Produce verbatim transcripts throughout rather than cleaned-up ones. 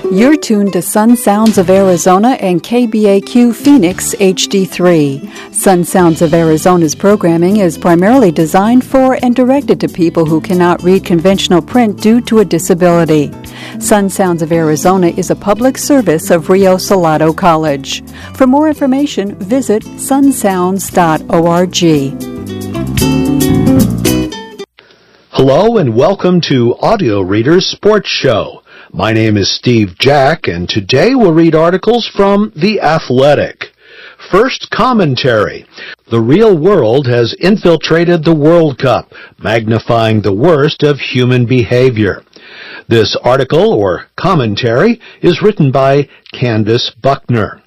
You're tuned to Sun Sounds of Arizona and K B A Q Phoenix H D three. Sun Sounds of Arizona's programming is primarily designed for and directed to people who cannot read conventional print due to a disability. Sun Sounds of Arizona is a public service of Rio Salado College. For more information, visit sun sounds dot org. Hello and welcome to Audio Reader's Sports Show. My name is Steve Jack, and today we'll read articles from The Athletic. First, commentary. The real world has infiltrated the World Cup, magnifying the worst of human behavior. This article, or commentary, is written by Candace Buckner.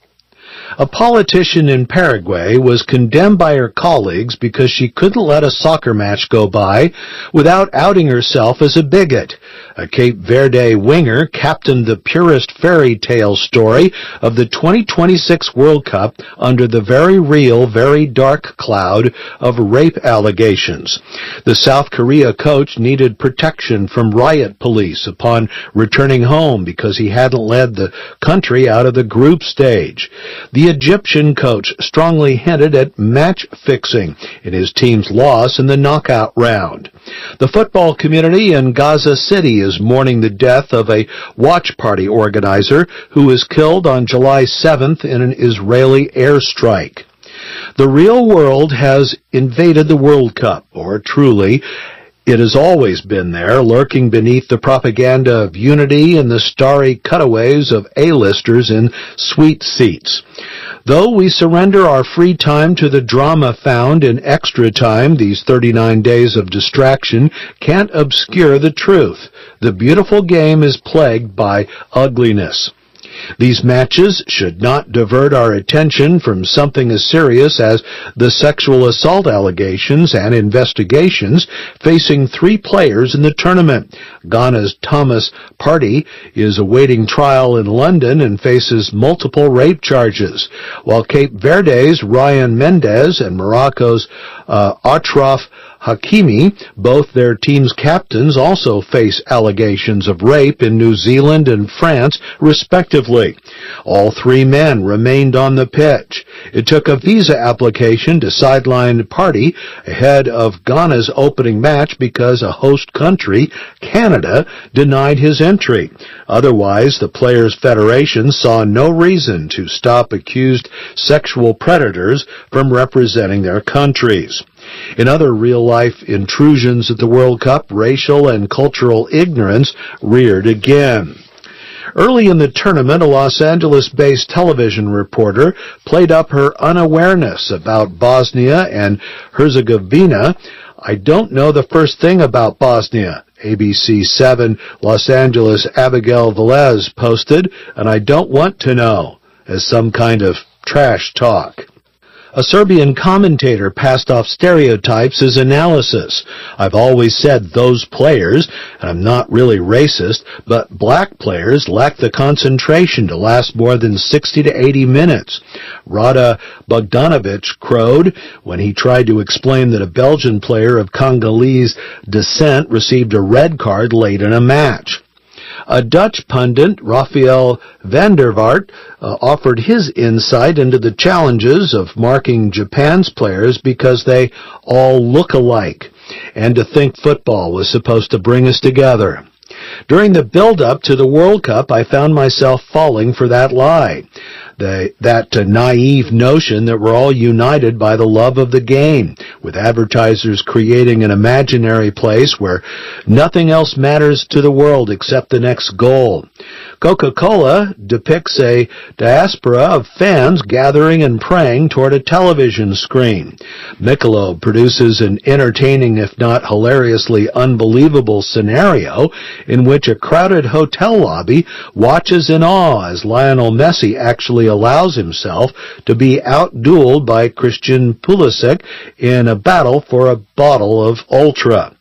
A politician in Paraguay was condemned by her colleagues because she couldn't let a soccer match go by without outing herself as a bigot. A Cape Verde winger captained the purest fairy tale story of the twenty twenty-six World Cup under the very real, very dark cloud of rape allegations. The South Korea coach needed protection from riot police upon returning home because he hadn't led the country out of the group stage. The Egyptian coach strongly hinted at match fixing in his team's loss in the knockout round. The football community in Gaza City is mourning the death of a watch party organizer who was killed on July seventh in an Israeli airstrike. The real world has invaded the World Cup, or truly, it has always been there, lurking beneath the propaganda of unity and the starry cutaways of A-listers in sweet seats. Though we surrender our free time to the drama found in extra time, these thirty-nine days of distraction can't obscure the truth. The beautiful game is plagued by ugliness. These matches should not divert our attention from something as serious as the sexual assault allegations and investigations facing three players in the tournament. Ghana's Thomas Partey is awaiting trial in London and faces multiple rape charges, while Cape Verde's Ryan Mendez and Morocco's uh, Achraf Hakimi, both their team's captains, also face allegations of rape in New Zealand and France, respectively. All three men remained on the pitch. It took a visa application to sideline Partey ahead of Ghana's opening match because a host country, Canada, denied his entry. Otherwise, the Players' Federation saw no reason to stop accused sexual predators from representing their countries. In other real-life intrusions at the World Cup, racial and cultural ignorance reared again. Early in the tournament, a Los Angeles-based television reporter played up her unawareness about Bosnia and Herzegovina. I don't know the first thing about Bosnia, A B C seven Los Angeles' Abigail Velez posted, and I don't want to know, as some kind of trash talk. A Serbian commentator passed off stereotypes as analysis. I've always said those players, and I'm not really racist, but black players lack the concentration to last more than sixty to eighty minutes. Rada Bogdanovic crowed when he tried to explain that a Belgian player of Congolese descent received a red card late in a match. A Dutch pundit, Rafael van der Vaart, uh, offered his insight into the challenges of marking Japan's players because they all look alike, and to think football was supposed to bring us together. During the build-up to the World Cup, I found myself falling for that lie, the, that uh, naive notion that we're all united by the love of the game, with advertisers creating an imaginary place where nothing else matters to the world except the next goal. Coca-Cola depicts a diaspora of fans gathering and praying toward a television screen. Michelob produces an entertaining, if not hilariously unbelievable scenario in which a crowded hotel lobby watches in awe as Lionel Messi actually allows himself to be outdueled by Christian Pulisic in a battle for a bottle of Ultra.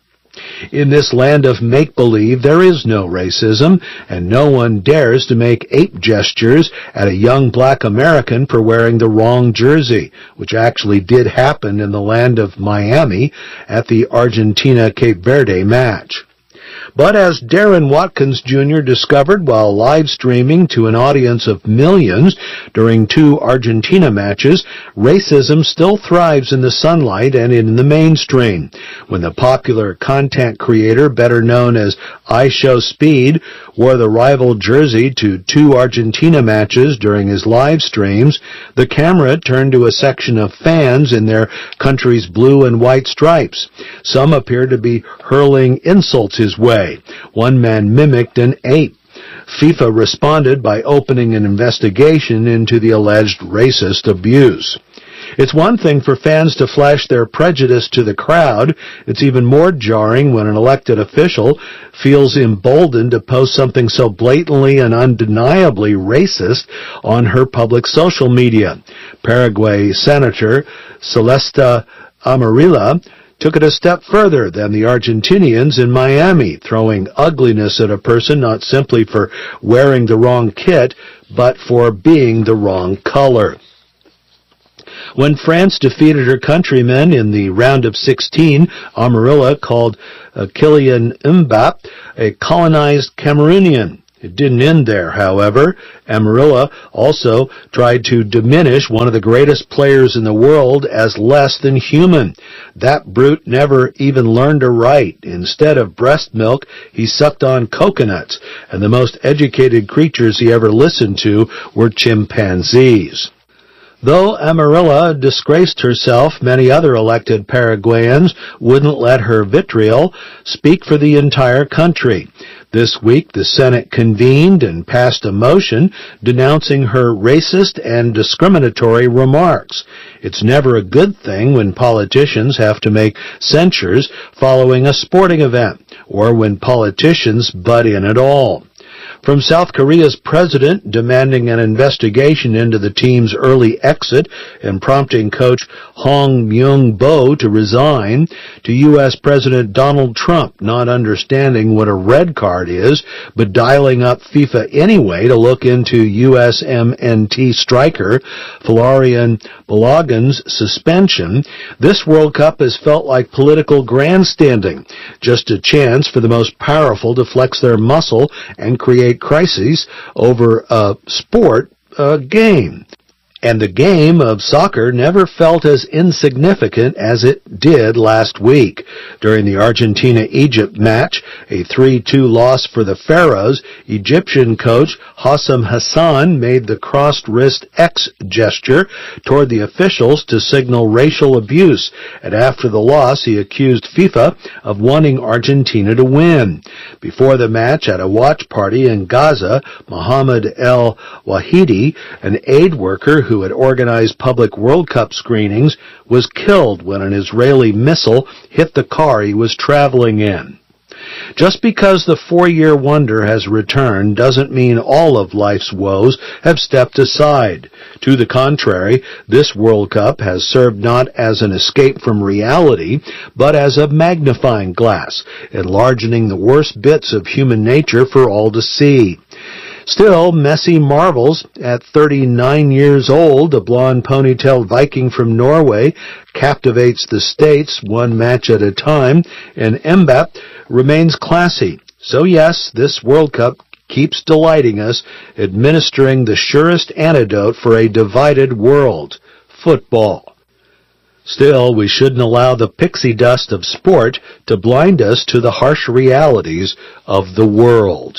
In this land of make-believe, there is no racism, and no one dares to make ape gestures at a young black American for wearing the wrong jersey, which actually did happen in the land of Miami at the Argentina-Cape Verde match. But as Darren Watkins Junior discovered while live streaming to an audience of millions during two Argentina matches, racism still thrives in the sunlight and in the mainstream. When the popular content creator, better known as iShowSpeed, wore the rival jersey to two Argentina matches during his live streams, the camera turned to a section of fans in their country's blue and white stripes. Some appeared to be hurling insults his way. One man mimicked an ape. FIFA responded by opening an investigation into the alleged racist abuse. It's one thing for fans to flash their prejudice to the crowd. It's even more jarring when an elected official feels emboldened to post something so blatantly and undeniably racist on her public social media. Paraguay Senator Celeste Amarilla took it a step further than the Argentinians in Miami, throwing ugliness at a person not simply for wearing the wrong kit, but for being the wrong color. When France defeated her countrymen in the round of sixteen, Amarilla called uh, Kylian Mbappé a colonized Cameroonian. It didn't end there, however. Amarilla also tried to diminish one of the greatest players in the world as less than human. That brute never even learned to write. Instead of breast milk, he sucked on coconuts, and the most educated creatures he ever listened to were chimpanzees. Though Amarilla disgraced herself, many other elected Paraguayans wouldn't let her vitriol speak for the entire country. This week, the Senate convened and passed a motion denouncing her racist and discriminatory remarks. It's never a good thing when politicians have to make censures following a sporting event, or when politicians butt in at all. From South Korea's president demanding an investigation into the team's early exit and prompting coach Hong Myung-bo to resign, to U S President Donald Trump not understanding what a red card is, but dialing up FIFA anyway to look into U S M N T striker Folarin Balogun's suspension, this World Cup has felt like political grandstanding, just a chance for the most powerful to flex their muscle and create crises over a sport uh, game. And the game of soccer never felt as insignificant as it did last week. During the Argentina-Egypt match, a three two loss for the Pharaohs, Egyptian coach Hassam Hassan made the crossed wrist X gesture toward the officials to signal racial abuse, and after the loss he accused FIFA of wanting Argentina to win. Before the match, at a watch party in Gaza, Mohammed El Wahidi, an aid worker who had organized public World Cup screenings, was killed when an Israeli missile hit the car he was traveling in. Just because the four-year wonder has returned doesn't mean all of life's woes have stepped aside. To the contrary, this World Cup has served not as an escape from reality, but as a magnifying glass, enlarging the worst bits of human nature for all to see. Still, Messi marvels. At thirty-nine years old, the blonde ponytailed Viking from Norway captivates the States one match at a time, and Mbappé remains classy. So yes, this World Cup keeps delighting us, administering the surest antidote for a divided world: football. Still, we shouldn't allow the pixie dust of sport to blind us to the harsh realities of the world.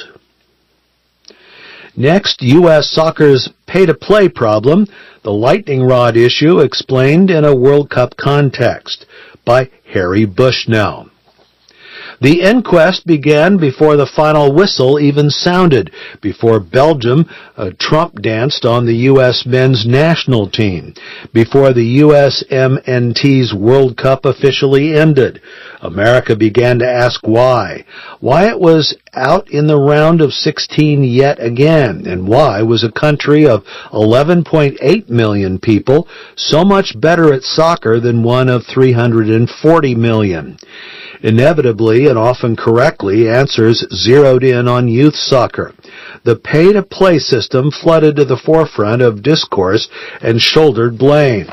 Next, U S soccer's pay-to-play problem, the lightning rod issue explained in a World Cup context, by Harry Bushnell. The inquest began before the final whistle even sounded, before Belgium uh, Trump danced on the U S men's national team, before the U S M N T's World Cup officially ended. America began to ask why. Why it was out in the round of sixteen yet again, and why was a country of eleven point eight million people so much better at soccer than one of three hundred forty million. Inevitably, and often correctly, answers zeroed in on youth soccer. The pay-to-play system flooded to the forefront of discourse and shouldered blame.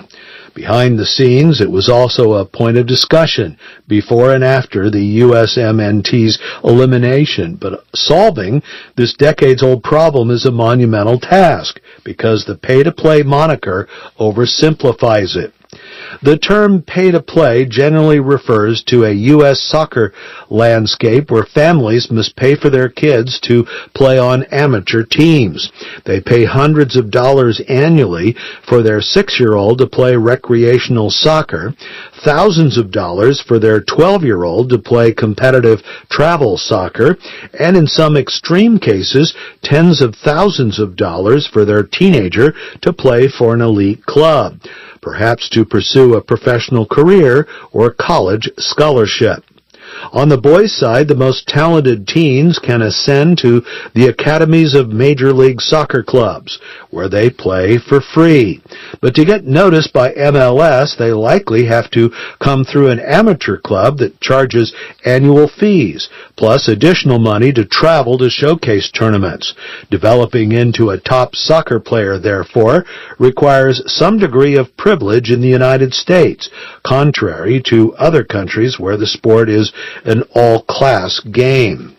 Behind the scenes, it was also a point of discussion before and after the U S M N T's elimination. But solving this decades-old problem is a monumental task because the pay-to-play moniker oversimplifies it. The term pay-to-play generally refers to a U S soccer landscape where families must pay for their kids to play on amateur teams. They pay hundreds of dollars annually for their six-year-old to play recreational soccer, thousands of dollars for their twelve-year-old to play competitive travel soccer, and in some extreme cases, tens of thousands of dollars for their teenager to play for an elite club, perhaps to pursue a professional career or college scholarship. On the boys' side, the most talented teens can ascend to the academies of Major League Soccer clubs, where they play for free. But to get noticed by M L S, they likely have to come through an amateur club that charges annual fees, plus additional money to travel to showcase tournaments. Developing into a top soccer player, therefore, requires some degree of privilege in the United States, contrary to other countries where the sport is an all-class game.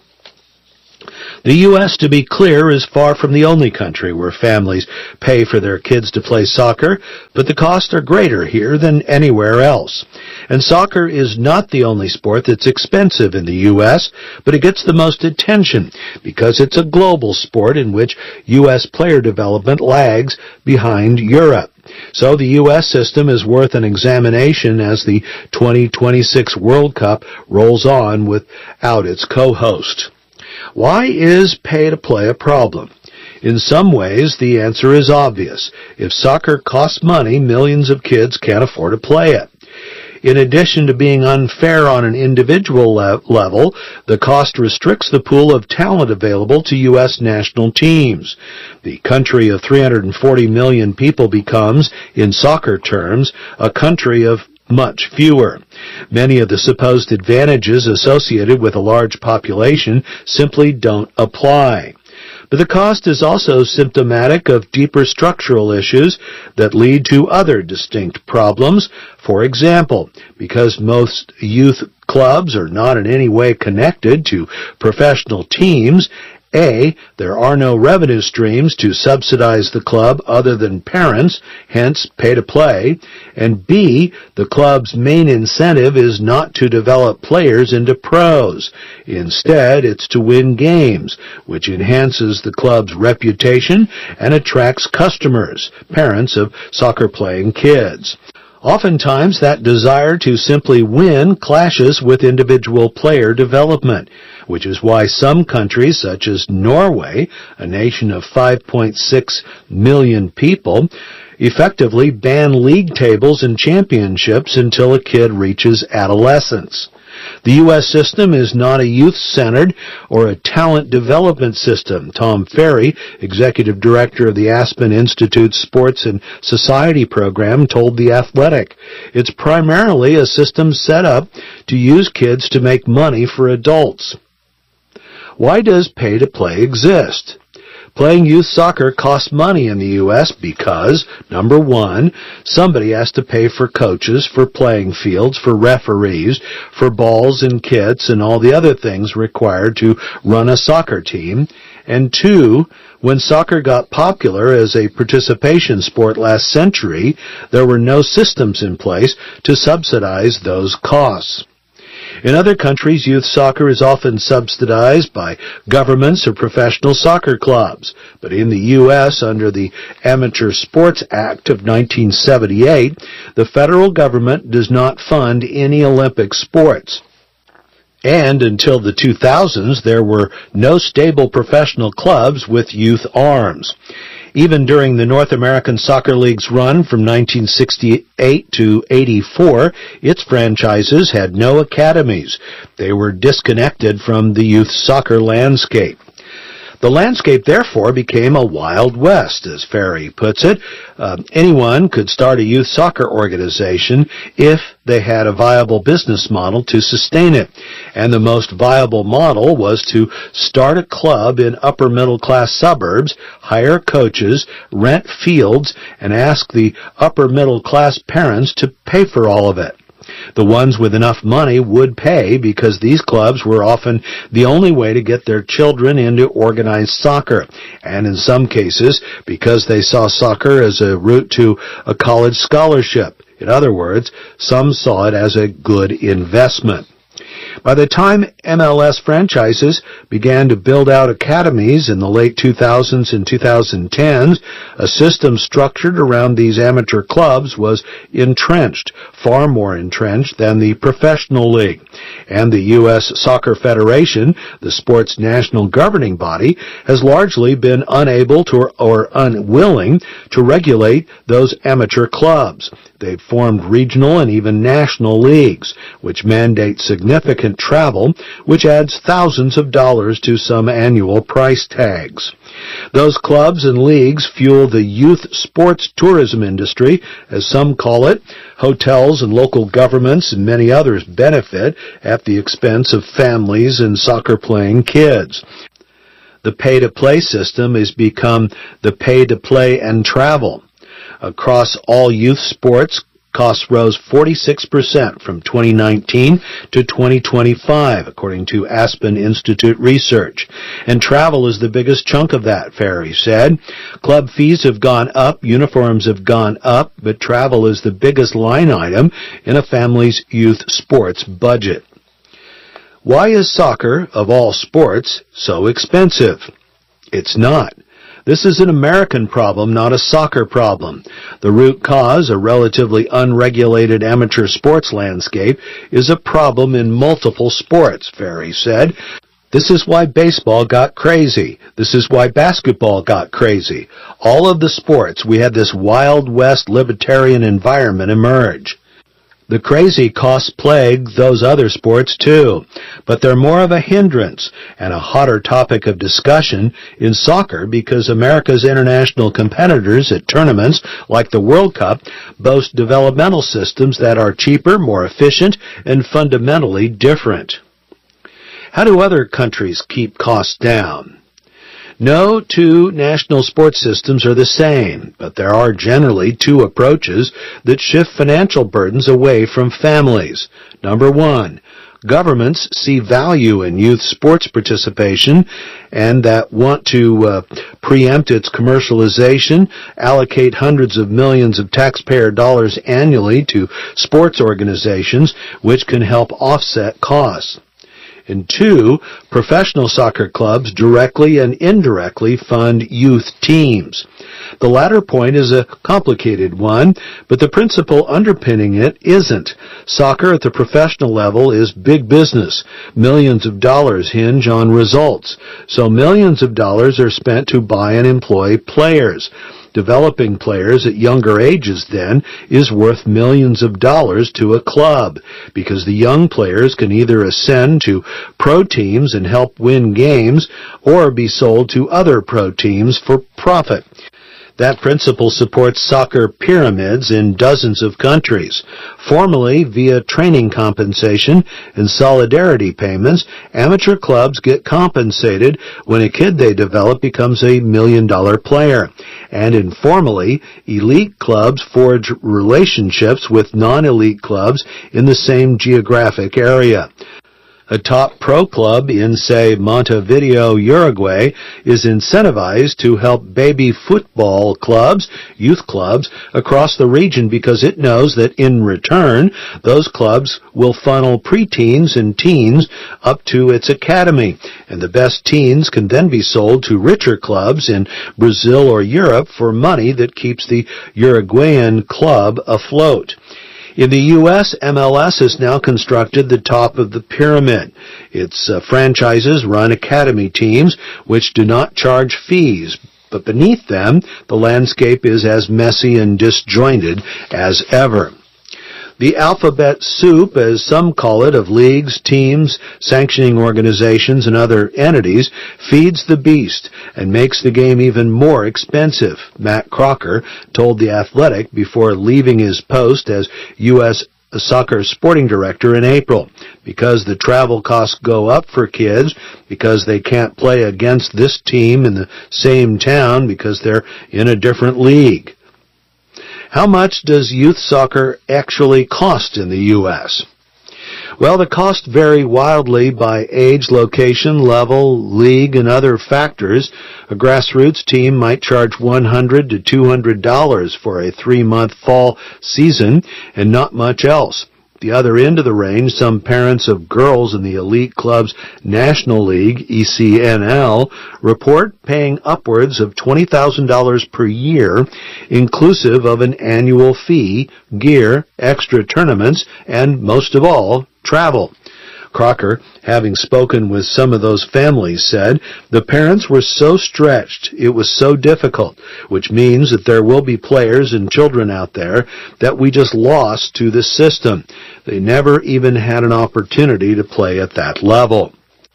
The U S, to be clear, is far from the only country where families pay for their kids to play soccer, but the costs are greater here than anywhere else. And soccer is not the only sport that's expensive in the U S, but it gets the most attention because it's a global sport in which U S player development lags behind Europe. So the U S system is worth an examination as the twenty twenty-six World Cup rolls on without its co-host. Why is pay-to-play a problem? In some ways, the answer is obvious. If soccer costs money, millions of kids can't afford to play it. In addition to being unfair on an individual le- level, the cost restricts the pool of talent available to U S national teams. The country of three hundred forty million people becomes, in soccer terms, a country of much fewer. Many of the supposed advantages associated with a large population simply don't apply. But the cost is also symptomatic of deeper structural issues that lead to other distinct problems. For example, because most youth clubs are not in any way connected to professional teams, A, there are no revenue streams to subsidize the club other than parents, hence pay to play, and B, the club's main incentive is not to develop players into pros. Instead, it's to win games, which enhances the club's reputation and attracts customers, parents of soccer-playing kids. Oftentimes, that desire to simply win clashes with individual player development, which is why some countries, such as Norway, a nation of five point six million people, effectively ban league tables and championships until a kid reaches adolescence. The U S system is not a youth-centered or a talent development system. Tom Ferry, executive director of the Aspen Institute's Sports and Society program, told The Athletic, "It's primarily a system set up to use kids to make money for adults." Why does pay-to-play exist? Playing youth soccer costs money in the U S because, number one, somebody has to pay for coaches, for playing fields, for referees, for balls and kits and all the other things required to run a soccer team. And two, when soccer got popular as a participation sport last century, there were no systems in place to subsidize those costs. In other countries, youth soccer is often subsidized by governments or professional soccer clubs. But in the U S, under the Amateur Sports Act of nineteen seventy-eight, the federal government does not fund any Olympic sports. And until the two thousands, there were no stable professional clubs with youth arms. Even during the North American Soccer League's run from nineteen sixty-eight to eighty-four, its franchises had no academies. They were disconnected from the youth soccer landscape. The landscape, therefore, became a Wild West, as Ferry puts it. Uh, anyone could start a youth soccer organization if they had a viable business model to sustain it. And the most viable model was to start a club in upper middle class suburbs, hire coaches, rent fields, and ask the upper middle class parents to pay for all of it. The ones with enough money would pay because these clubs were often the only way to get their children into organized soccer, and in some cases because they saw soccer as a route to a college scholarship. In other words, some saw it as a good investment. By the time M L S franchises began to build out academies in the late two thousands and twenty tens, a system structured around these amateur clubs was entrenched, far more entrenched than the professional league. And the U S Soccer Federation, the sport's national governing body, has largely been unable to or unwilling to regulate those amateur clubs. They've formed regional and even national leagues, which mandate significant travel, which adds thousands of dollars to some annual price tags. Those clubs and leagues fuel the youth sports tourism industry, as some call it. Hotels and local governments and many others benefit at the expense of families and soccer-playing kids. The pay-to-play system has become the pay-to-play and travel. Across all youth sports, costs rose forty-six percent from twenty nineteen to twenty twenty-five, according to Aspen Institute research. And travel is the biggest chunk of that, Ferry said. Club fees have gone up, uniforms have gone up, but travel is the biggest line item in a family's youth sports budget. Why is soccer, of all sports, so expensive? It's not. This is an American problem, not a soccer problem. The root cause, a relatively unregulated amateur sports landscape, is a problem in multiple sports, Ferry said. This is why baseball got crazy. This is why basketball got crazy. All of the sports, we had this Wild West libertarian environment emerge. The crazy costs plague those other sports too, but they're more of a hindrance and a hotter topic of discussion in soccer because America's international competitors at tournaments like the World Cup boast developmental systems that are cheaper, more efficient, and fundamentally different. How do other countries keep costs down? No two national sports systems are the same, but there are generally two approaches that shift financial burdens away from families. Number one, governments see value in youth sports participation and that want to uh, preempt its commercialization, allocate hundreds of millions of taxpayer dollars annually to sports organizations, which can help offset costs. And two, professional soccer clubs directly and indirectly fund youth teams. The latter point is a complicated one, but the principle underpinning it isn't. Soccer at the professional level is big business. Millions of dollars hinge on results. So millions of dollars are spent to buy and employ players. Developing players at younger ages, then, is worth millions of dollars to a club because the young players can either ascend to pro teams and help win games or be sold to other pro teams for profit. That principle supports soccer pyramids in dozens of countries. Formally, via training compensation and solidarity payments, amateur clubs get compensated when a kid they develop becomes a million-dollar player. And informally, elite clubs forge relationships with non-elite clubs in the same geographic area. A top pro club in, say, Montevideo, Uruguay, is incentivized to help baby football clubs, youth clubs, across the region because it knows that in return, those clubs will funnel preteens and teens up to its academy, and the best teens can then be sold to richer clubs in Brazil or Europe for money that keeps the Uruguayan club afloat. In the U S, M L S has now constructed the top of the pyramid. Its uh, franchises run academy teams, which do not charge fees. But beneath them, the landscape is as messy and disjointed as ever. The alphabet soup, as some call it, of leagues, teams, sanctioning organizations, and other entities, feeds the beast and makes the game even more expensive, Matt Crocker told The Athletic before leaving his post as U S soccer sporting director in April. Because the travel costs go up for kids, because they can't play against this team in the same town because they're in a different league. How much does youth soccer actually cost in the U S? Well, the costs vary wildly by age, location, level, league, and other factors. A grassroots team might charge one hundred to two hundred dollars for a three-month fall season and not much else. The other end of the range, some parents of girls in the Elite Club's National League, E C N L, report paying upwards of twenty thousand dollars per year, inclusive of an annual fee, gear, extra tournaments, and, most of all, travel. Crocker, having spoken with some of those families, said, "The parents were so stretched, it was so difficult, which means that there will be players and children out there that we just lost to the system. They never even had an opportunity to play at that level."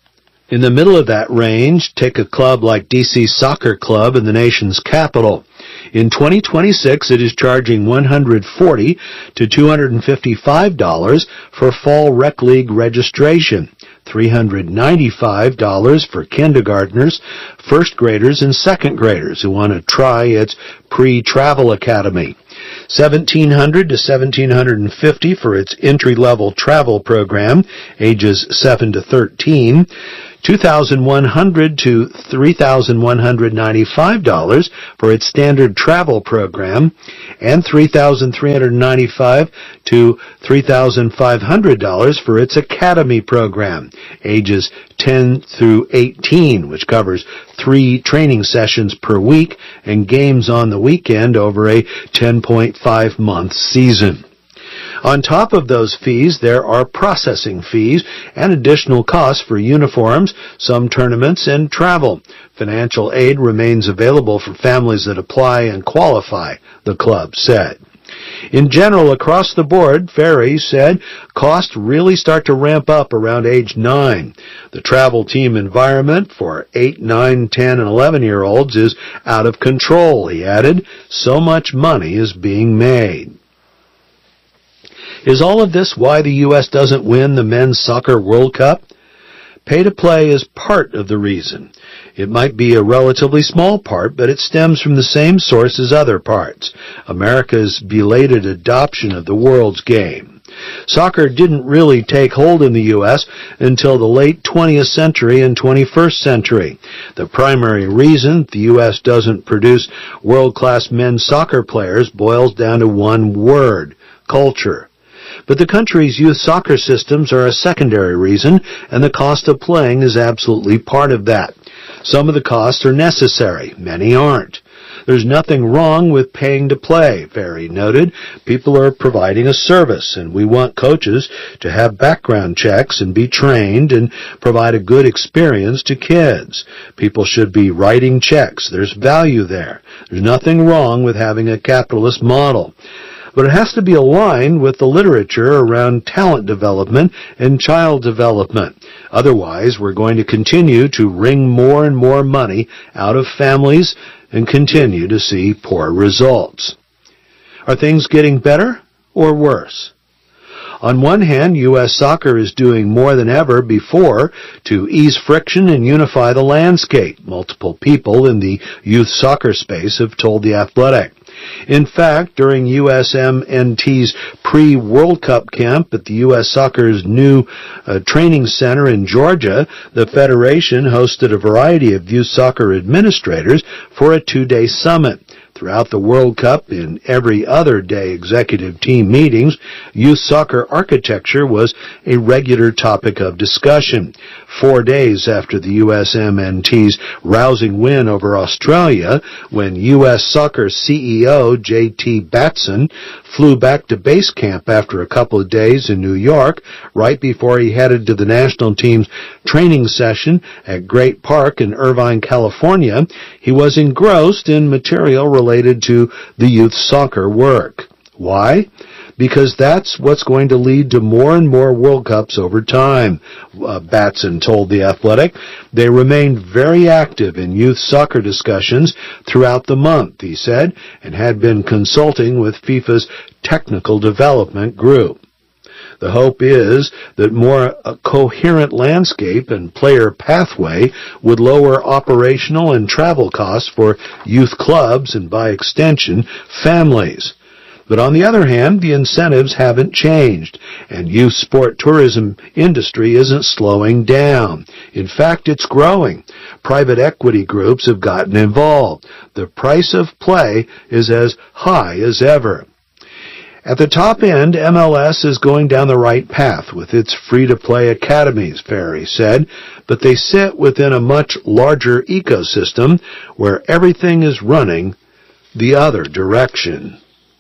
In the middle of that range, take a club like D C Soccer Club in the nation's capital. In twenty twenty-six, it is charging one hundred forty to two hundred fifty-five dollars for fall rec league registration, three hundred ninety-five dollars for kindergartners, first graders, and second graders who want to try its pre-travel academy, seventeen hundred to seventeen fifty for its entry-level travel program, ages seven to thirteen, two thousand one hundred to three thousand one hundred ninety-five dollars for its standard travel program, and three thousand three hundred ninety-five to three thousand five hundred dollars for its academy program, ages ten through eighteen, which covers three training sessions per week and games on the weekend over a ten point five month season. On top of those fees, there are processing fees and additional costs for uniforms, some tournaments, and travel. Financial aid remains available for families that apply and qualify, the club said. In general, across the board, Ferry said, costs really start to ramp up around age nine. The travel team environment for eight, nine, ten, and eleven-year-olds is out of control, he added. So much money is being made. Is all of this why the U S doesn't win the Men's Soccer World Cup? Pay-to-play is part of the reason. It might be a relatively small part, but it stems from the same source as other parts, America's belated adoption of the world's game. Soccer didn't really take hold in the U S until the late twentieth century and twenty-first century. The primary reason the U S doesn't produce world-class men's soccer players boils down to one word: culture. But the country's youth soccer systems are a secondary reason, and the cost of playing is absolutely part of that. Some of the costs are necessary. Many aren't. There's nothing wrong with paying to play, Ferry noted. People are providing a service, and we want coaches to have background checks and be trained and provide a good experience to kids. People should be writing checks. There's value there. There's nothing wrong with having a capitalist model. But it has to be aligned with the literature around talent development and child development. Otherwise, we're going to continue to wring more and more money out of families and continue to see poor results. Are things getting better or worse? On one hand, U S Soccer is doing more than ever before to ease friction and unify the landscape. Multiple people in the youth soccer space have told The Athletic. In fact, during U S M N T's pre-World Cup camp at the U S Soccer's new uh, training center in Georgia, the Federation hosted a variety of youth soccer administrators for a two-day summit. Throughout the World Cup, in every other day executive team meetings, youth soccer architecture was a regular topic of discussion. Four days after the U S M N T's rousing win over Australia, when U S Soccer C E O J T Batson flew back to base camp after a couple of days in New York, right before he headed to the national team's training session at Great Park in Irvine, California, he was engrossed in material related to the youth soccer work. Why? because that's what's going to lead to more and more World Cups over time, uh, Batson told The Athletic. They remained very active in youth soccer discussions throughout the month, he said, and had been consulting with FIFA's technical development group. The hope is that more a coherent landscape and player pathway would lower operational and travel costs for youth clubs and, by extension, families. But on the other hand, the incentives haven't changed, and youth sport tourism industry isn't slowing down. In fact, it's growing. Private equity groups have gotten involved. The price of play is as high as ever. At the top end, M L S is going down the right path with its free-to-play academies, Ferry said, but they sit within a much larger ecosystem where everything is running the other direction.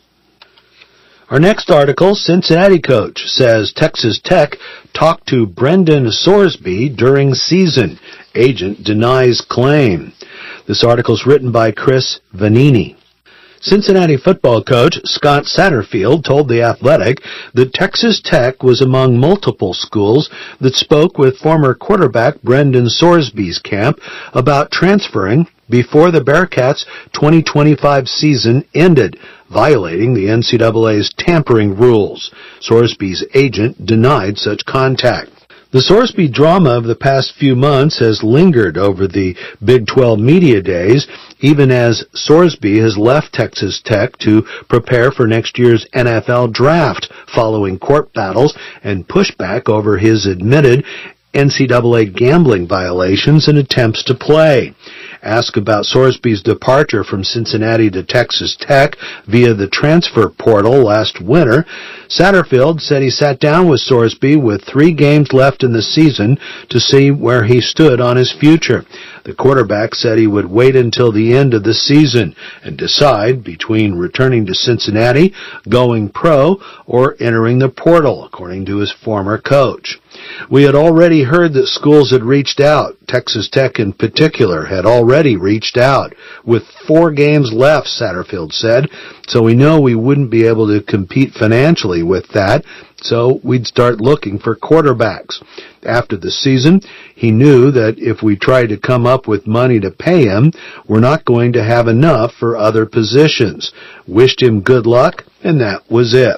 Our next article, Cincinnati coach says Texas Tech talked to Brendan Sorsby during season. Agent denies claim. This article is written by Chris Vanini. Cincinnati football coach Scott Satterfield told The Athletic that Texas Tech was among multiple schools that spoke with former quarterback Brendan Sorsby's camp about transferring before the Bearcats' twenty twenty-five season ended, violating the N C double A's tampering rules. Sorsby's agent denied such contact. The Sorsby drama of the past few months has lingered over the Big twelve media days, even as Sorsby has left Texas Tech to prepare for next year's N F L draft following court battles and pushback over his admitted N C double A gambling violations and attempts to play. Asked about Sorsby's departure from Cincinnati to Texas Tech via the transfer portal last winter, Satterfield said he sat down with Sorsby with three games left in the season to see where he stood on his future. The quarterback said he would wait until the end of the season and decide between returning to Cincinnati, going pro, or entering the portal, according to his former coach. We had already heard that schools had reached out. Texas Tech in particular had already reached out. With four games left, Satterfield said, so we know we wouldn't be able to compete financially with that, so we'd start looking for quarterbacks. After the season, he knew that if we tried to come up with money to pay him, we're not going to have enough for other positions. Wished him good luck, and that was it.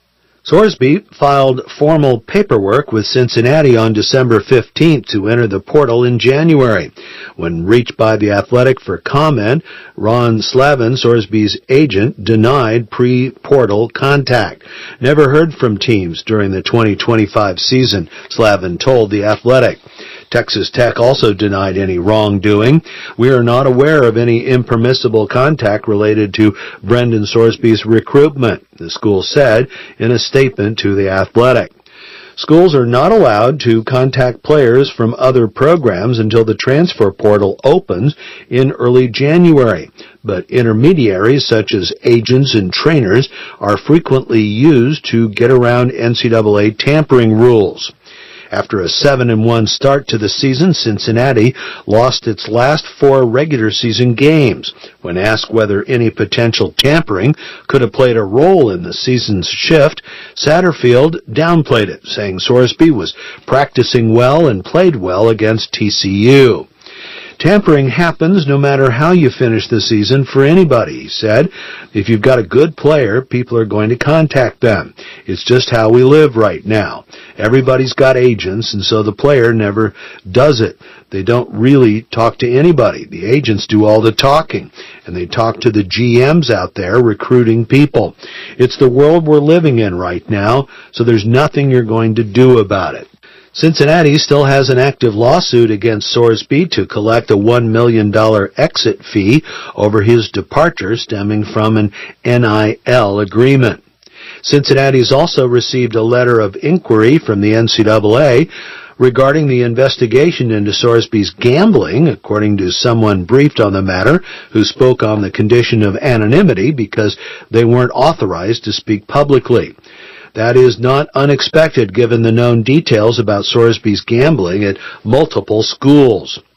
Sorsby filed formal paperwork with Cincinnati on December fifteenth to enter the portal in January. When reached by The Athletic for comment, Ron Slavin, Sorsby's agent, denied pre-portal contact. Never heard from teams during the twenty twenty-five season, Slavin told The Athletic. Texas Tech also denied any wrongdoing. We are not aware of any impermissible contact related to Brendan Sorsby's recruitment, the school said in a statement to The Athletic. Schools are not allowed to contact players from other programs until the transfer portal opens in early January, but intermediaries such as agents and trainers are frequently used to get around N C double A tampering rules. After a seven and one start to the season, Cincinnati lost its last four regular season games. When asked whether any potential tampering could have played a role in the season's shift, Satterfield downplayed it, saying Sorsby was practicing well and played well against T C U. Tampering happens no matter how you finish the season for anybody, he said. If you've got a good player, people are going to contact them. It's just how we live right now. Everybody's got agents, and so the player never does it. They don't really talk to anybody. The agents do all the talking, and they talk to the G Ms out there recruiting people. It's the world we're living in right now, so there's nothing you're going to do about it. Cincinnati still has an active lawsuit against Sorsby to collect a one million dollars exit fee over his departure stemming from an N I L agreement. Cincinnati's also received a letter of inquiry from the N C double A regarding the investigation into Sorsby's gambling, according to someone briefed on the matter who spoke on the condition of anonymity because they weren't authorized to speak publicly. That is not unexpected given the known details about Sorsby's gambling at multiple schools.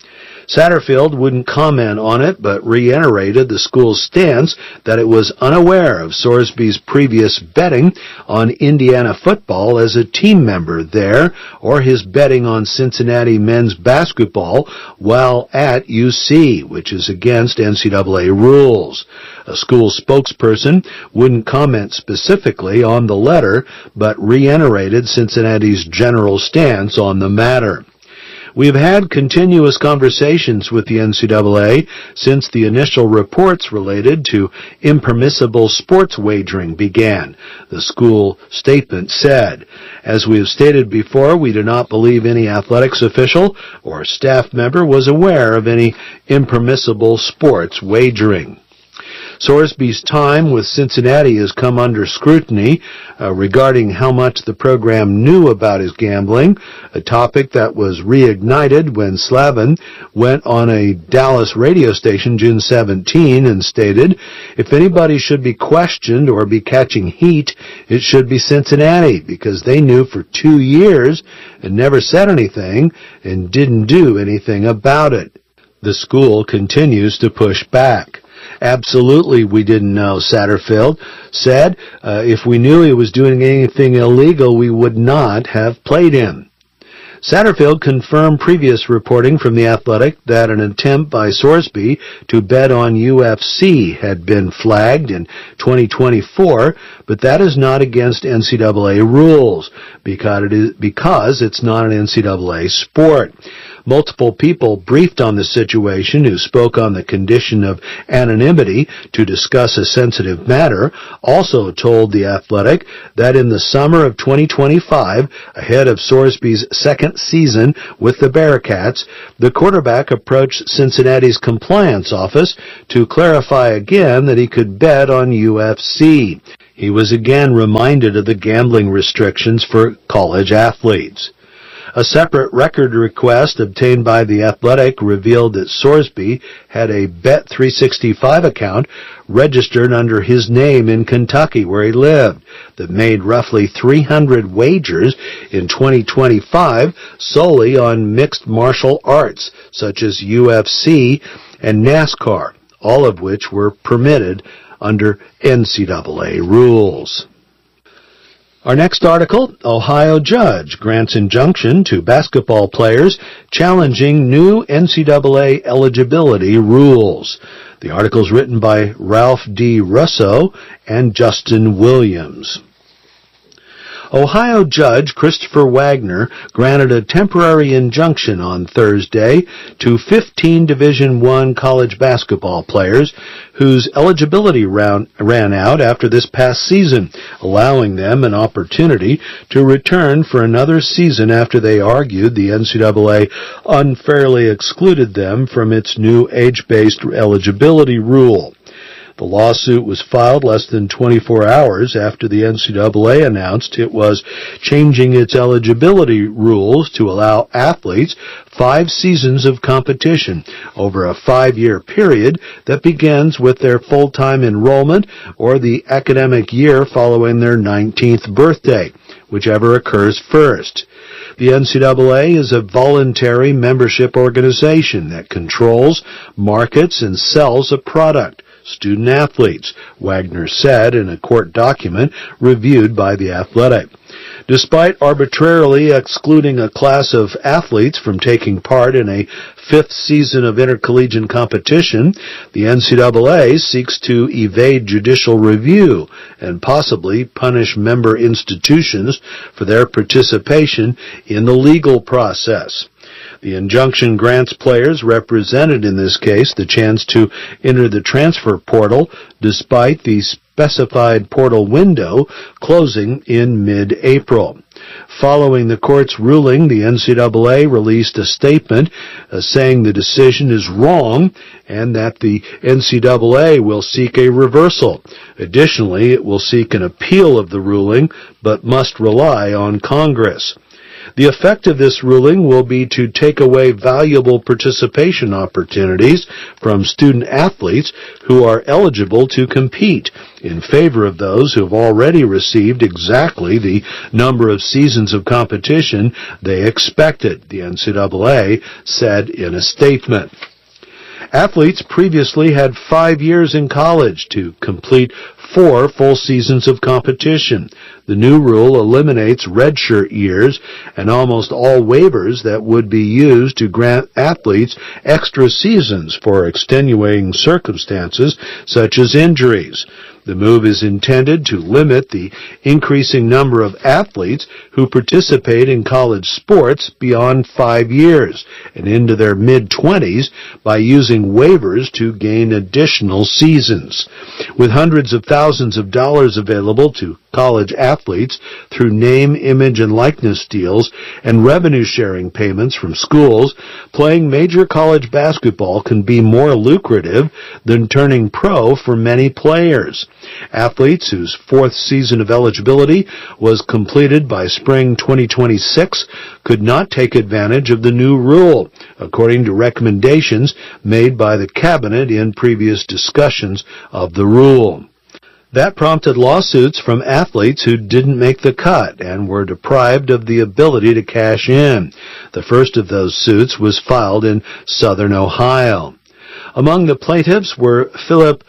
Satterfield wouldn't comment on it, but reiterated the school's stance that it was unaware of Sorsby's previous betting on Indiana football as a team member there, or his betting on Cincinnati men's basketball while at U C, which is against N C double A rules. A school spokesperson wouldn't comment specifically on the letter, but reiterated Cincinnati's general stance on the matter. We have had continuous conversations with the N C double A since the initial reports related to impermissible sports wagering began, the school statement said. As we have stated before, we do not believe any athletics official or staff member was aware of any impermissible sports wagering. Sorsby's time with Cincinnati has come under scrutiny uh, regarding how much the program knew about his gambling, a topic that was reignited when Slavin went on a Dallas radio station June seventeenth and stated, "If anybody should be questioned or be catching heat, it should be Cincinnati, because they knew for two years and never said anything and didn't do anything about it." The school continues to push back. "Absolutely, we didn't know," Satterfield said. Uh, if we knew he was doing anything illegal, we would not have played him. Satterfield confirmed previous reporting from The Athletic that an attempt by Sorsby to bet on U F C had been flagged in twenty twenty-four, but that is not against N C double A rules because it is, because it's not an N C double A sport. Multiple people briefed on the situation who spoke on the condition of anonymity to discuss a sensitive matter also told The Athletic that in the summer of twenty twenty-five, ahead of Sorsby's second season with the Bearcats, the quarterback approached Cincinnati's compliance office to clarify again that he could bet on U F C. He was again reminded of the gambling restrictions for college athletes. A separate record request obtained by The Athletic revealed that Sorsby had a Bet three sixty-five account registered under his name in Kentucky, where he lived, that made roughly three hundred wagers in twenty twenty-five solely on mixed martial arts, such as U F C and NASCAR, all of which were permitted under N C double A rules. Our next article, Ohio judge grants injunction to basketball players challenging new N C double A eligibility rules. The article is written by Ralph D. Russo and Justin Williams. Ohio Judge Christopher Wagner granted a temporary injunction on Thursday to fifteen Division I college basketball players whose eligibility round, ran out after this past season, allowing them an opportunity to return for another season after they argued the N C double A unfairly excluded them from its new age-based eligibility rule. The lawsuit was filed less than twenty-four hours after the N C double A announced it was changing its eligibility rules to allow athletes five seasons of competition over a five-year period that begins with their full-time enrollment or the academic year following their nineteenth birthday, whichever occurs first. The N C double A is a voluntary membership organization that controls, markets, and sells a product. Student-athletes, Wagner said in a court document reviewed by The Athletic. Despite arbitrarily excluding a class of athletes from taking part in a fifth season of intercollegiate competition, the N C double A seeks to evade judicial review and possibly punish member institutions for their participation in the legal process. The injunction grants players represented in this case the chance to enter the transfer portal despite the specified portal window closing in mid-April. Following the court's ruling, the N C double A released a statement uh, saying the decision is wrong and that the N C double A will seek a reversal. Additionally, it will seek an appeal of the ruling but must rely on Congress. The effect of this ruling will be to take away valuable participation opportunities from student athletes who are eligible to compete in favor of those who have already received exactly the number of seasons of competition they expected, the N C double A said in a statement. Athletes previously had five years in college to complete four full seasons of competition. The new rule eliminates redshirt years and almost all waivers that would be used to grant athletes extra seasons for extenuating circumstances such as injuries. The move is intended to limit the increasing number of athletes who participate in college sports beyond five years and into their mid-twenties by using waivers to gain additional seasons. With hundreds of thousands of dollars available to college athletes through name, image, and likeness deals and revenue-sharing payments from schools, playing major college basketball can be more lucrative than turning pro for many players. Athletes whose fourth season of eligibility was completed by spring twenty twenty-six could not take advantage of the new rule, according to recommendations made by the Cabinet in previous discussions of the rule. That prompted lawsuits from athletes who didn't make the cut and were deprived of the ability to cash in. The first of those suits was filed in southern Ohio. Among the plaintiffs were Philip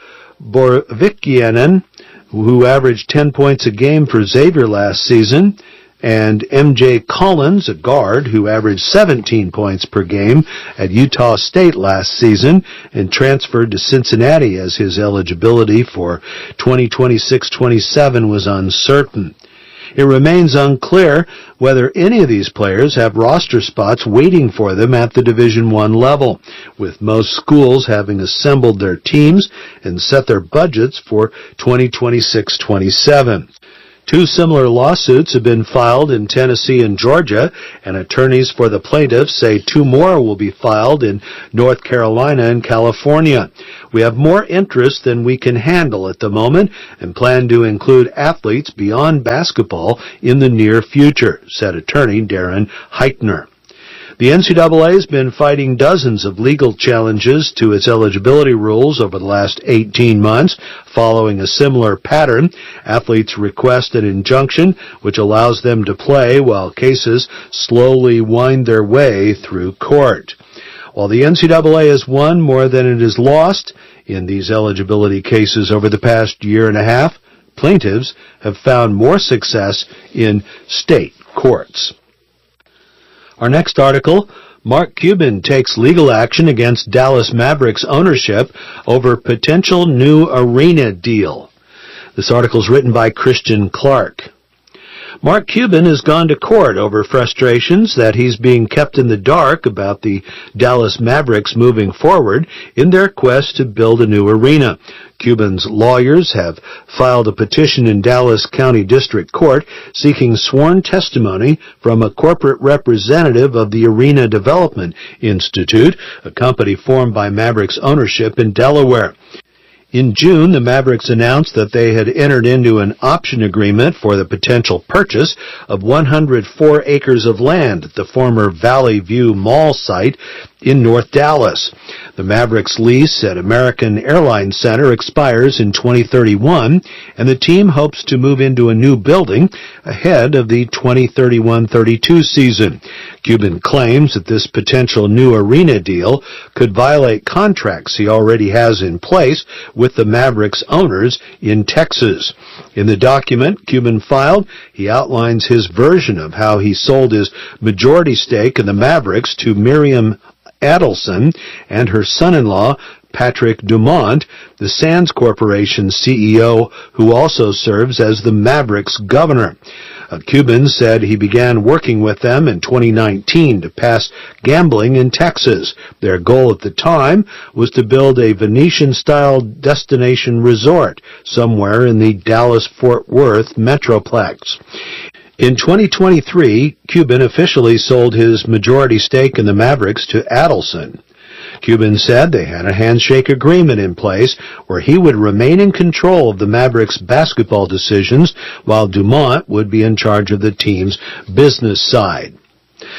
Borvikianen, who averaged ten points a game for Xavier last season, and M J Collins, a guard who averaged seventeen points per game at Utah State last season and transferred to Cincinnati as his eligibility for twenty twenty-six twenty-seven was uncertain. It remains unclear whether any of these players have roster spots waiting for them at the Division I level, with most schools having assembled their teams and set their budgets for twenty twenty-six twenty-seven. Two similar lawsuits have been filed in Tennessee and Georgia, and attorneys for the plaintiffs say two more will be filed in North Carolina and California. We have more interest than we can handle at the moment and plan to include athletes beyond basketball in the near future, said attorney Darren Heichner. The N C double A has been fighting dozens of legal challenges to its eligibility rules over the last eighteen months. Following a similar pattern, athletes request an injunction which allows them to play while cases slowly wind their way through court. While the N C double A has won more than it has lost in these eligibility cases over the past year and a half, plaintiffs have found more success in state courts. Our next article, Mark Cuban takes legal action against Dallas Mavericks ownership over potential new arena deal. This article is written by Christian Clark. Mark Cuban has gone to court over frustrations that he's being kept in the dark about the Dallas Mavericks moving forward in their quest to build a new arena. Cuban's lawyers have filed a petition in Dallas County District Court seeking sworn testimony from a corporate representative of the Arena Development Institute, a company formed by Mavericks ownership in Delaware. In June, the Mavericks announced that they had entered into an option agreement for the potential purchase of one hundred four acres of land at the former Valley View Mall site in North Dallas. The Mavericks lease at American Airlines Center expires in twenty thirty-one, and the team hopes to move into a new building ahead of the twenty thirty-one thirty-two season. Cuban claims that this potential new arena deal could violate contracts he already has in place with the Mavericks owners in Texas. In the document Cuban filed, he outlines his version of how he sold his majority stake in the Mavericks to Miriam Adelson and her son-in-law, Patrick Dumont, the Sands Corporation C E O, who also serves as the Mavericks governor. Uh, Cuban said he began working with them in twenty nineteen to pass gambling in Texas. Their goal at the time was to build a Venetian-style destination resort somewhere in the Dallas-Fort Worth metroplex. In twenty twenty-three, Cuban officially sold his majority stake in the Mavericks to Adelson. Cuban said they had a handshake agreement in place where he would remain in control of the Mavericks' basketball decisions while Dumont would be in charge of the team's business side.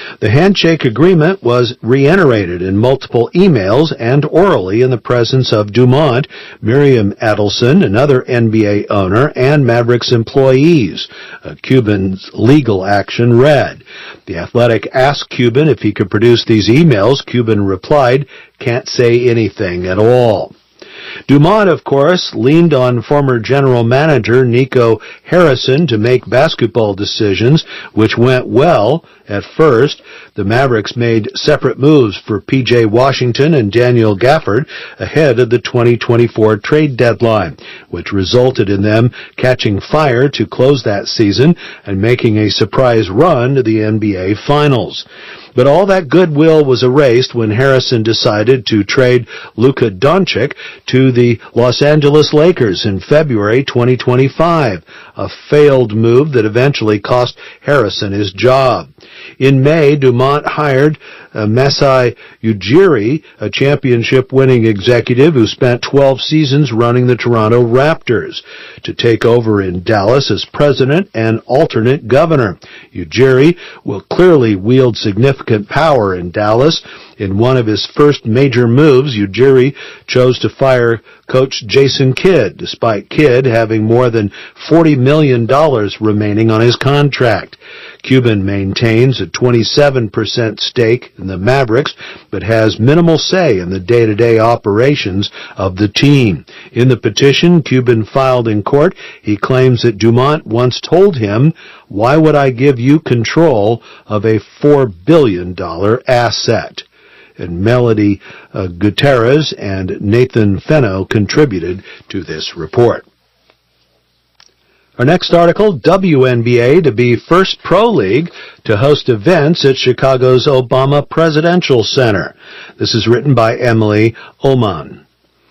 The handshake agreement was reiterated in multiple emails and orally in the presence of Dumont, Miriam Adelson, another N B A owner, and Mavericks employees. Uh, Cuban's legal action read. The Athletic asked Cuban if he could produce these emails. Cuban replied, "Can't say anything at all." Dumont, of course, leaned on former general manager Nico Harrison to make basketball decisions, which went well at first. The Mavericks made separate moves for P J Washington and Daniel Gafford ahead of the twenty twenty-four trade deadline, which resulted in them catching fire to close that season and making a surprise run to the N B A Finals. But all that goodwill was erased when Harrison decided to trade Luka Doncic to the Los Angeles Lakers in February twenty twenty-five, a failed move that eventually cost Harrison his job. In May, Dumont hired uh, Masai Ujiri, a championship-winning executive who spent twelve seasons running the Toronto Raptors, to take over in Dallas as president and alternate governor. Ujiri will clearly wield significant power in Dallas. In one of his first major moves, Ujiri chose to fire coach Jason Kidd, despite Kidd having more than forty million dollars remaining on his contract. Cuban maintains a twenty-seven percent stake in the Mavericks, but has minimal say in the day-to-day operations of the team. In the petition Cuban filed in court, he claims that Dumont once told him, "Why would I give you control of a four billion dollars asset?" And Melody uh, Gutierrez and Nathan Fenno contributed to this report. Our next article, W N B A to be first pro league to host events at Chicago's Obama Presidential Center. This is written by Emily Oman.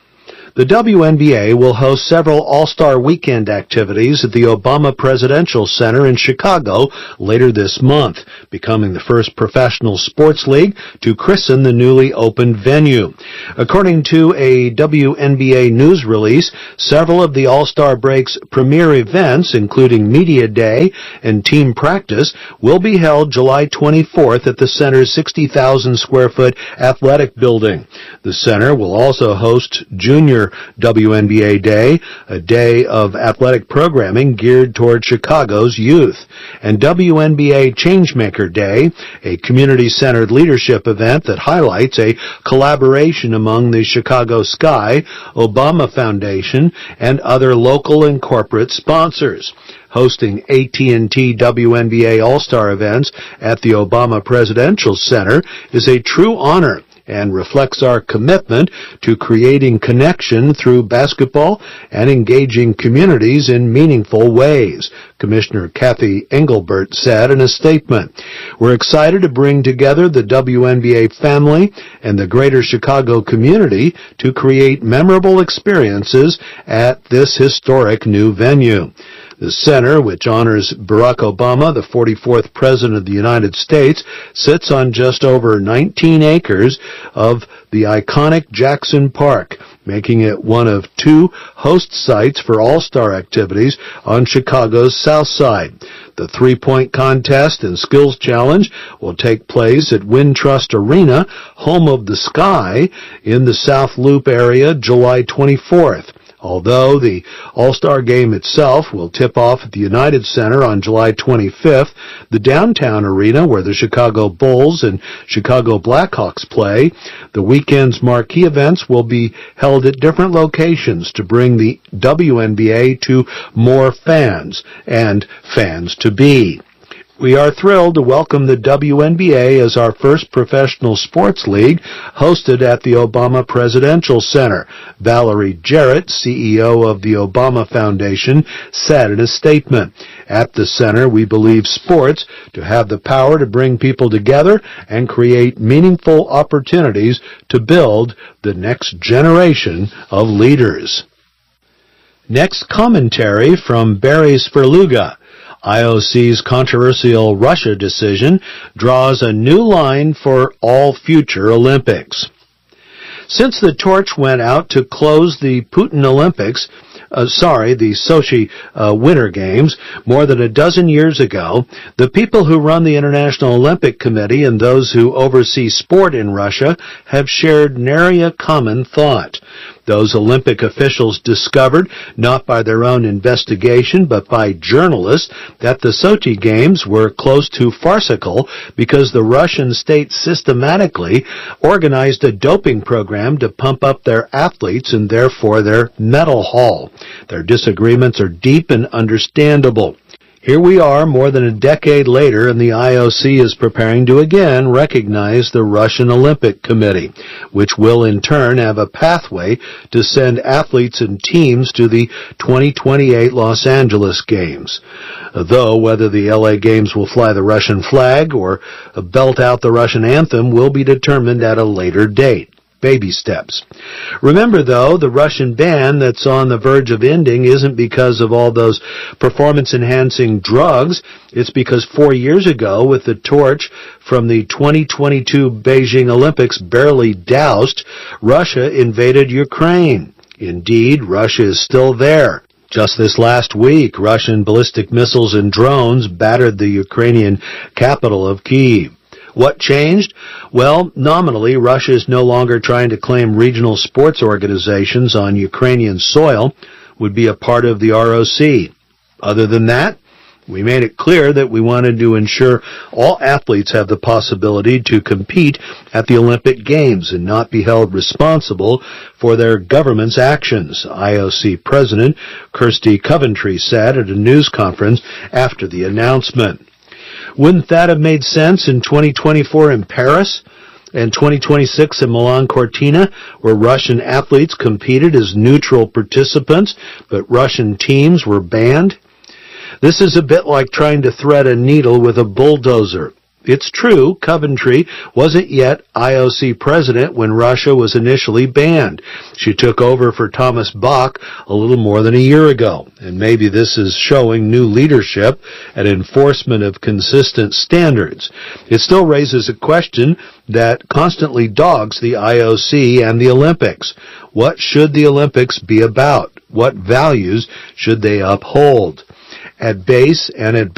The W N B A will host several All-Star Weekend activities at the Obama Presidential Center in Chicago later this month, becoming the first professional sports league to christen the newly opened venue. According to a W N B A news release, several of the All-Star Break's premier events, including Media Day and Team Practice, will be held July twenty-fourth at the center's sixty thousand square foot athletic building. The center will also host Junior W N B A Day, a day of athletic programming geared toward Chicago's youth, and W N B A Changemaker Day, a community-centered leadership event that highlights a collaboration among the Chicago Sky, Obama Foundation, and other local and corporate sponsors. Hosting A T and T W N B A All-Star events at the Obama Presidential Center is a true honor and reflects our commitment to creating connection through basketball and engaging communities in meaningful ways, Commissioner Kathy Engelbert said in a statement. We're excited to bring together the W N B A family and the greater Chicago community to create memorable experiences at this historic new venue. The center, which honors Barack Obama, the forty-fourth President of the United States, sits on just over nineteen acres of the iconic Jackson Park, making it one of two host sites for all-star activities on Chicago's South Side. The three-point contest and skills challenge will take place at Wintrust Arena, home of the Sky, in the South Loop area, July twenty-fourth. Although the All-Star Game itself will tip off at the United Center on July twenty-fifth, the downtown arena where the Chicago Bulls and Chicago Blackhawks play, the weekend's marquee events will be held at different locations to bring the W N B A to more fans and fans-to-be. We are thrilled to welcome the W N B A as our first professional sports league hosted at the Obama Presidential Center, Valerie Jarrett, C E O of the Obama Foundation, said in a statement. At the center, we believe sports to have the power to bring people together and create meaningful opportunities to build the next generation of leaders. Next commentary from Barry Sperluga. I O C's controversial Russia decision draws a new line for all future Olympics. Since the torch went out to close the Putin Olympics, Uh, sorry, the Sochi uh, Winter Games, more than a dozen years ago, the people who run the International Olympic Committee and those who oversee sport in Russia have shared nary a common thought. Those Olympic officials discovered, not by their own investigation, but by journalists, that the Sochi Games were close to farcical because the Russian state systematically organized a doping program to pump up their athletes and therefore their medal haul. Their disagreements are deep and understandable. Here we are more than a decade later, and the I O C is preparing to again recognize the Russian Olympic Committee, which will in turn have a pathway to send athletes and teams to the twenty twenty-eight Los Angeles Games. Though whether the L A Games will fly the Russian flag or belt out the Russian anthem will be determined at a later date. Baby steps. Remember, though, the Russian ban that's on the verge of ending isn't because of all those performance-enhancing drugs. It's because four years ago, with the torch from the twenty twenty-two Beijing Olympics barely doused, Russia invaded Ukraine. Indeed, Russia is still there. Just this last week, Russian ballistic missiles and drones battered the Ukrainian capital of Kyiv. What changed? Well, nominally, Russia is no longer trying to claim regional sports organizations on Ukrainian soil would be a part of the R O C. Other than that, we made it clear that we wanted to ensure all athletes have the possibility to compete at the Olympic Games and not be held responsible for their government's actions, I O C President Kirsty Coventry said at a news conference after the announcement. Wouldn't that have made sense in twenty twenty-four in Paris and twenty twenty-six in Milan Cortina, where Russian athletes competed as neutral participants, but Russian teams were banned? This is a bit like trying to thread a needle with a bulldozer. It's true, Coventry wasn't yet I O C president when Russia was initially banned. She took over for Thomas Bach a little more than a year ago, and maybe this is showing new leadership and enforcement of consistent standards. It still raises a question that constantly dogs the I O C and the Olympics. What should the Olympics be about? What values should they uphold? At base and at